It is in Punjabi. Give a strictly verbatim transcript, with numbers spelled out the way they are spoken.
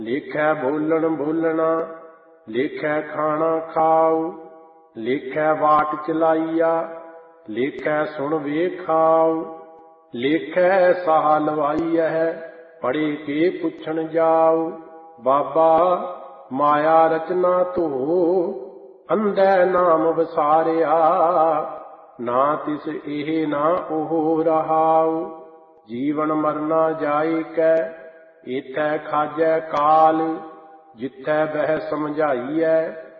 ਲੇਖੈ ਬੋਲਣ ਬੋਲਣਾ, ਲੇਖੈ ਖਾਣਾ ਖਾਉ, ਲੇਖੈ ਵਾਟ ਚਲਾਈਆ, ਲੇਖੈ ਸੁਣ ਵੇਖਾਉ, ਲੇਖੈ ਸਾਹ ਲਵਾਈਐ, ਪੜ੍ਹੇ ਕੇ ਪੁੱਛਣ ਜਾਉ। ਬਾਬਾ ਮਾਇਆ ਰਚਨਾ ਧੋ, ਅੰਧੈ ਨਾਮ ਵਸਾਰਿਆ, ਨਾ ਤਿਸ ਇਹ ਨਾ ਉਹ ਰਹਾਉ। ਜੀਵਨ ਮਰਨਾ ਜਾਇ ਕੈ, ਏਥੈ ਖਾਜੈ ਕਾਲ, ਜਿਥੈ ਬਹਿ ਸਮਝਾਈਐ,